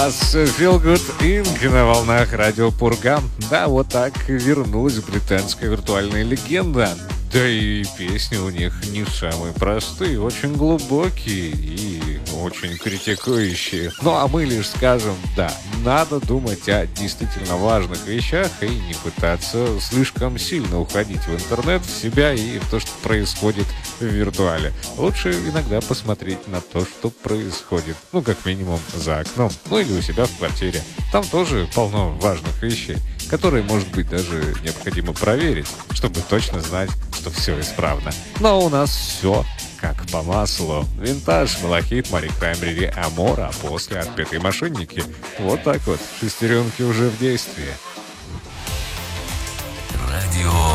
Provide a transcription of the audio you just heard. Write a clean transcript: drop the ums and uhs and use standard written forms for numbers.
Feel Good Inc. на волнах радио Пурга. Да, вот так вернулась британская виртуальная легенда. Да и песни у них не самые простые, очень глубокие и очень критикующие. Ну а мы лишь скажем, да, надо думать о действительно важных вещах и не пытаться слишком сильно уходить в интернет, в себя и в то, что происходит в виртуале. Лучше иногда посмотреть на то, что происходит, ну как минимум за окном, ну или у себя в квартире. Там тоже полно важных вещей, которые, может быть, даже необходимо проверить, чтобы точно знать, что все исправно. Но у нас все как по маслу. Винтаж, Малахит, Мари Краймбрери, Амор, а после Отпетые мошенники. Вот так вот. Шестеренки уже в действии. Радио